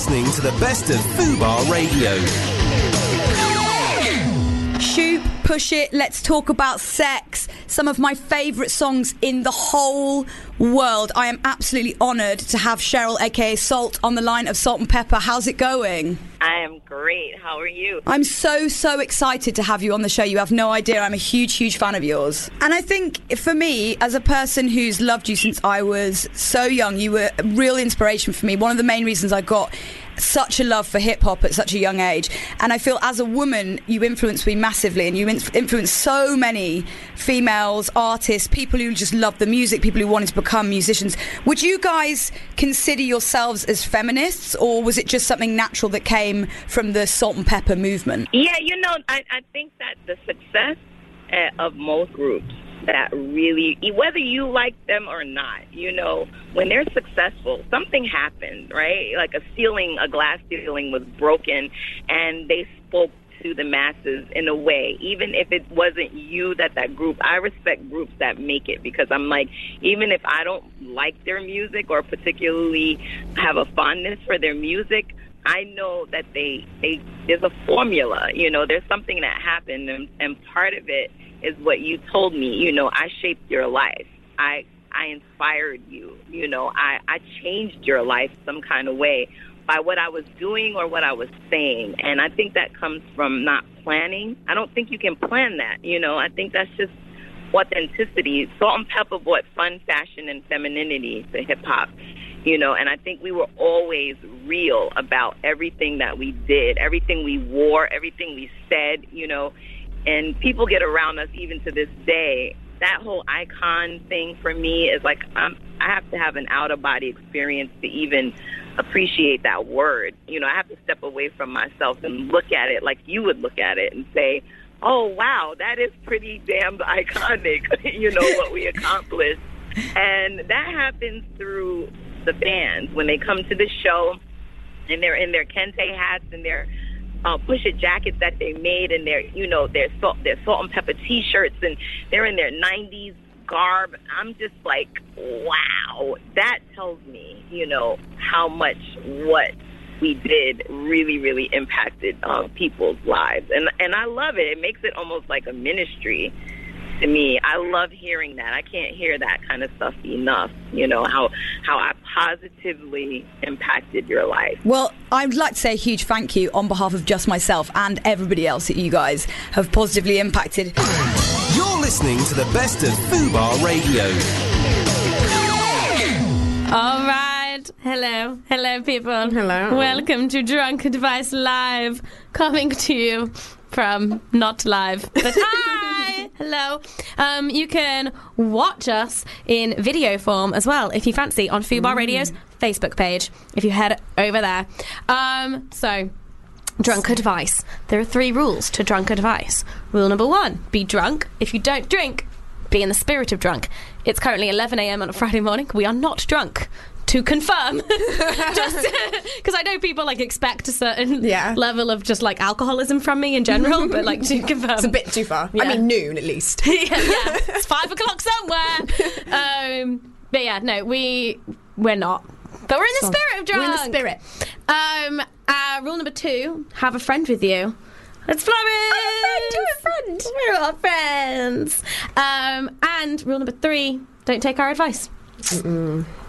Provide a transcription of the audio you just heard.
listening to the best of Fubar Radio. Shoop, Push It, Let's Talk About Sex. Some of my favourite songs in the whole world. I am absolutely honoured to have Cheryl, aka Salt, on the line of Salt and Pepper. How's it going? I am great. How are you? I'm so excited to have you on the show. You have no idea. I'm a huge fan of yours. And I think for me, as a person who's loved you since I was so young, you were a real inspiration for me. One of the main reasons I got such a love for hip-hop at such a young age, and I feel as a woman you influenced me massively, and you influenced so many females, artists, people who just love the music, people who wanted to become musicians. Would you guys consider yourselves as feminists, or was it just something natural that came from the Salt and Pepper movement? Yeah, I think that the success of most groups that really, whether you like them or not, when they're successful, something happened, right? Like a glass ceiling was broken, and they spoke to the masses in a way, even if it wasn't you that group. I respect groups that make it, because I'm like, even if I don't like their music or particularly have a fondness for their music, I know that there's a formula, there's something that happened, and part of it is what you told me. I shaped your life. I inspired you. I changed your life some kind of way by what I was doing or what I was saying. And I think that comes from not planning. I don't think you can plan that. I think that's just authenticity. Salt and Pepper brought fun, fashion, and femininity to hip-hop. And I think we were always real about everything that we did, everything we wore, everything we said, and people get around us even to this day. That whole icon thing for me is like, I have to have an out-of-body experience to even appreciate that word. I have to step away from myself and look at it like you would look at it and say, oh, wow, that is pretty damn iconic, what we accomplished. And that happens through the fans when they come to the show and they're in their kente hats and their Push It jackets that they made, and their Salt and Pepper T-shirts, and they're in their 90s garb. I'm just like, wow, that tells me, how much what we did really impacted people's lives, and I love it. It makes it almost like a ministry to me. I love hearing that. I can't hear that kind of stuff enough, how I positively impacted your life. Well, I'd like to say a huge thank you on behalf of just myself and everybody else that you guys have positively impacted. You're listening to the best of Fubar Radio. All right. Hello people. Hello. Welcome to Drunk Advice Live, coming to you from not live, but hi. Hello. You can watch us in video form as well, if you fancy, on Fubar Radio's Facebook page, if you head over there. So, drunk advice. There are 3 rules to drunk advice. Rule number 1, be drunk. If you don't drink, be in the spirit of drunk. It's currently 11 a.m. on a Friday morning. We are not drunk. To confirm, just because I know people expect a certain level of just alcoholism from me in general, but to confirm, it's a bit too far. Yeah. I mean, noon at least. yeah, it's 5 o'clock somewhere. But yeah, no, we're not. But we're in the spirit of drunk. We're in the spirit. Rule number 2: have a friend with you. Let's flourish. A friend. We're all friends. And rule number 3: don't take our advice.